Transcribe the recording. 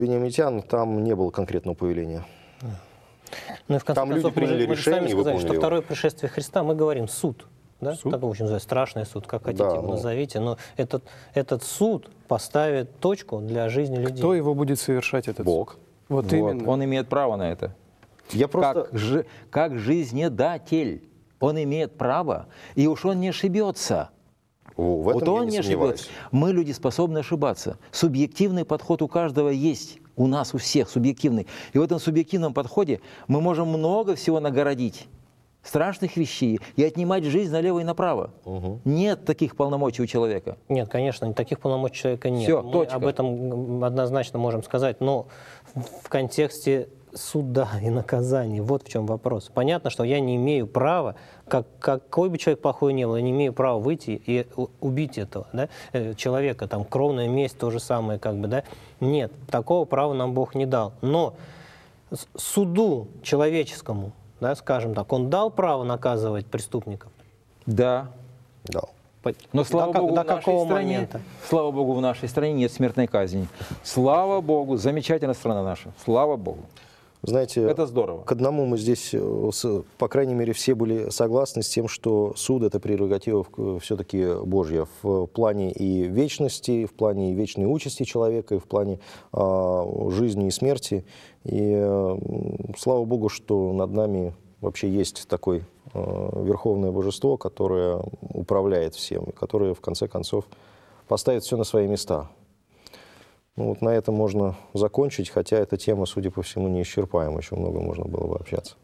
Вениамитян там не было конкретного повеления. Ну и в конце Там люди концов, приняли мы же сами решение и сказали, выполнили что его. второе пришествие Христа, мы говорим суд. Да? Суд? Так, в общем, называется, страшный суд, как хотите Да, его ну. назовите. Но этот суд поставит точку для жизни людей. Кто его будет совершать, этот Бог. суд? Вот именно. Он имеет право на это. Я просто... Как жизнедатель. Он имеет право, и уж он не ошибется. В этом Вот я он не не ошибется. сомневаюсь. Мы, люди, способны ошибаться. Субъективный подход у каждого есть. У нас, у всех субъективный. И в этом субъективном подходе мы можем много всего нагородить. Страшных вещей и отнимать жизнь налево и направо. Нет таких полномочий у человека. Нет, конечно, таких полномочий человека нет. Всё, Мы точка. об этом однозначно можем сказать, но в контексте суда и наказания, вот в чем вопрос. Понятно, что я не имею права, какой бы человек плохой ни был, я не имею права выйти и убить этого, да, человека, там, кровная месть, то же самое, как бы, да. Нет, такого права нам Бог не дал. Но суду человеческому, да, скажем так, он дал право наказывать преступников? Да. Да. Но слава Богу, до в нашей какого стране, момента? слава Богу, в нашей стране нет смертной казни. Слава Богу, замечательная страна наша. Слава Богу. Знаете, Это здорово. к одному мы здесь, по крайней мере, все были согласны с тем, что суд – это прерогатива все-таки Божья в плане и вечности, в плане и вечной участи человека, и в плане жизни и смерти. И слава Богу, что над нами вообще есть такое верховное божество, которое управляет всем, и которое, в конце концов, поставит все на свои места. Ну, вот на этом можно закончить, хотя эта тема, судя по всему, неисчерпаема, еще много можно было бы общаться.